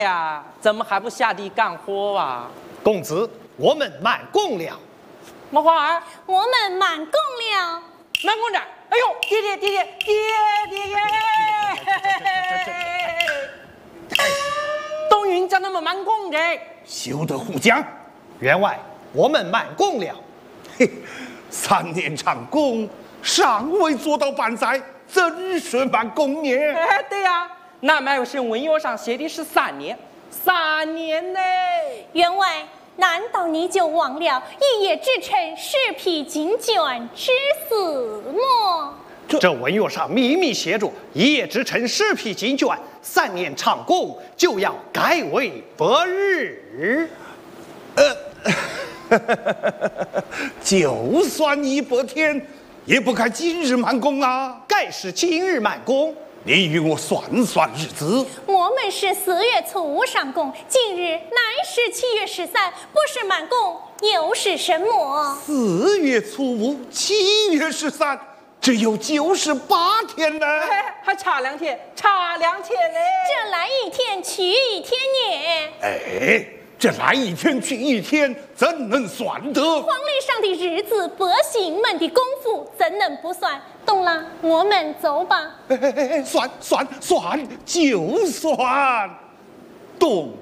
呀，怎么还不下地干活啊？ 公子，我们满供了。 莫花儿， 我们满供了。 满供着。哎呦，爹！东云叫他们满供着。 休得胡讲！ 员外，我们满供了。 嘿，3年长工，尚未做到半载，怎说满供呢？ 哎，对呀，那买是文约上写的是3年，3年呢。 员外，难道你就忘了一叶之臣是披金卷之死么？ 这文约上明明写着一叶之臣10匹金卷，3年长工就要改为8日。 就算100天，也不该今日满供啊！ 该是今日满供。 你与我算算日子。 我们是4月初5上供，今日乃是7月13，不是满供又是什么 ？4月初5，7月13，只有98天呢。 还差2天，差2天嘞。 这来1天去1天呢？ 哎，这来1天去1天，怎能算得？ 皇历上的日子，百姓们的功夫，怎能不算？懂了，我们走吧。 算，就算，懂。